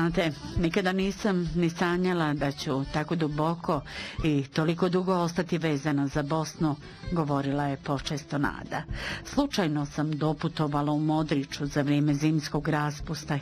Znate, nikada nisam ni sanjala da ću tako duboko i toliko dugo ostati vezana za Bosnu, govorila je počesto Nada. Slučajno sam doputovala u Modriću za vrijeme zimskog raspusta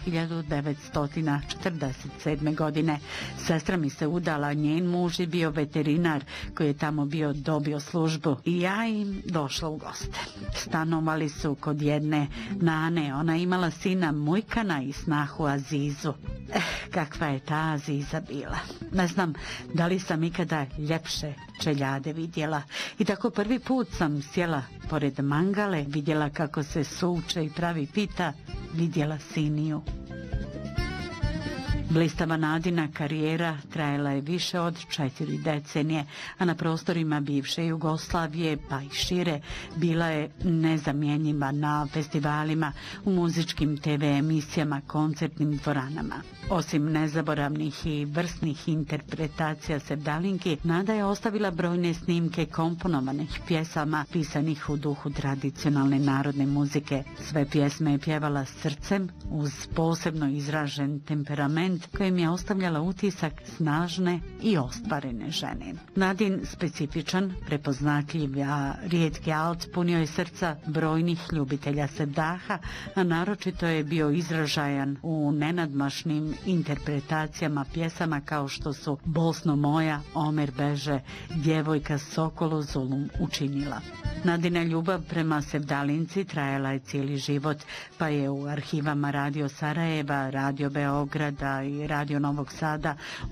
1947. godine. Sestra mi se udala, njen muž je bio veterinar koji je tamo bio dobio službu i ja im došla u goste. Stanovali su kod jedne nane, ona imala sina Mujkana i snahu Azizu. Kakva je ta Aziza bila. Ne znam da li sam ikada ljepše čeljade vidjela. I tako prvi put sam sjela pored mangale, vidjela kako se suče i pravi pita, vidjela Siniju. Blistava Nadina karijera trajala je više od 4 decenije, a na prostorima bivše Jugoslavije, pa i šire, bila je nezamjenjiva na festivalima, u muzičkim TV emisijama, koncertnim dvoranama. Osim nezaboravnih i vrsnih interpretacija Sevdalinki, Nada je ostavila brojne snimke komponovanih pjesama pisanih u duhu tradicionalne narodne muzike. Sve pjesme je pjevala srcem uz posebno izražen temperament kojim je ostavljala utisak snažne i ostvarene žene. Nadin specifičan, prepoznatljiv, a rijetki alt punio je srca brojnih ljubitelja sevdaha, a naročito je bio izražajan u nenadmašnim interpretacijama pjesama kao što su Bosno moja, Omer beže, Djevojka Sokolu Zulum učinila. Nadina ljubav prema Sevdalinci trajala je cijeli život, pa je u arhivama Radio Sarajeva, Radio Beograda i Radio Novog Sada